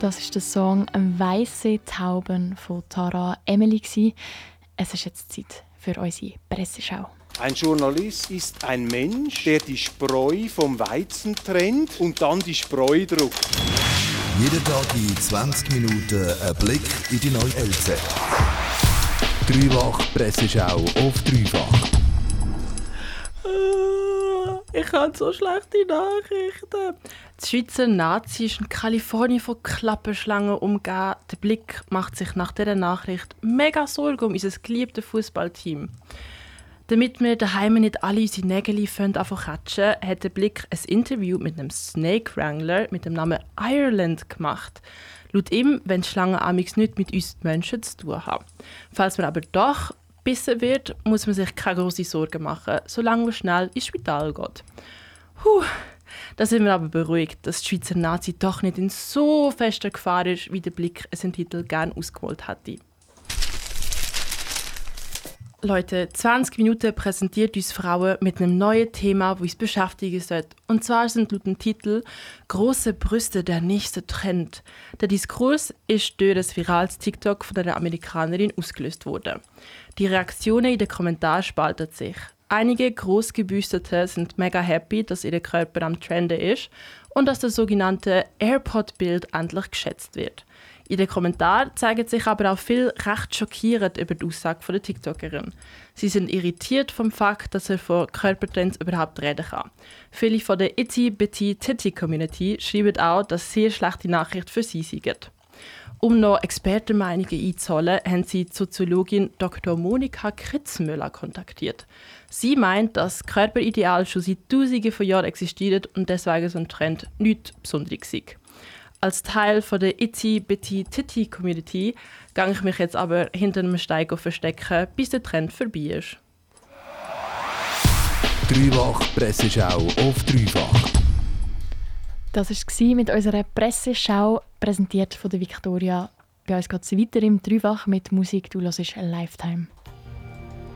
Das ist der Song «Weisse Tauben» von Tara Emily. Es ist jetzt Zeit für unsere Presseschau. Ein Journalist ist ein Mensch, der die Spreu vom Weizen trennt und dann die Spreu druckt. Jeden Tag in 20 Minuten ein Blick in die neue LZ. Dreifach Presseschau auf dreifach. Ich habe so schlechte Nachrichten. Die Schweizer Nazi ist in Kalifornien von Klapperschlangen umgeben. Der Blick macht sich nach dieser Nachricht mega Sorgen um unser geliebtes Fußballteam. Damit wir daheim nicht alle unsere Nägel einfach catchen, hat der Blick ein Interview mit einem Snake Wrangler mit dem Namen Ireland gemacht. Laut ihm wollen Schlangen amigs nichts mit uns Menschen zu tun haben. Falls man aber doch bissen wird, muss man sich keine grossen Sorgen machen, solange man schnell ins Spital geht. Da sind wir aber beruhigt, dass die Schweizer Nazi doch nicht in so fester Gefahr ist, wie der Blick es den Titel gerne ausgeholt hätte. Leute, 20 Minuten präsentiert uns Frauen mit einem neuen Thema, das uns beschäftigen sollte. Und zwar sind laut dem Titel «Große Brüste, der nächste Trend». Der Diskurs ist durch das virales TikTok von einer Amerikanerin ausgelöst worden. Die Reaktionen in den Kommentaren spalten sich. Einige Grossgebüstete sind mega happy, dass ihr Körper am Trenden ist und dass das sogenannte AirPod-Bild endlich geschätzt wird. In den Kommentaren zeigen sich aber auch viel recht schockierend über die Aussage der TikTokerin. Sie sind irritiert vom Fakt, dass er von Körpertrends überhaupt reden kann. Viele von der Itty-Bitty-Titty-Community schreiben auch, dass es sehr schlechte Nachricht für sie sind. Um noch Expertenmeinungen einzuholen, haben sie die Soziologin Dr. Monika Kritzmüller kontaktiert. Sie meint, dass Körperideal schon seit Tausenden von Jahren existiert und deswegen so ein Trend nichts Besonderes ist. Als Teil von der Itty-Bitty-Titty-Community gehe ich mich jetzt aber hinter einem Stein verstecken, bis der Trend vorbei ist. Dreifach Presseschau auf dreifach. Das war mit unserer Presseschau, präsentiert von der Victoria. Bei uns geht es weiter im Dreifach mit Musik «Du hörst Lifetime».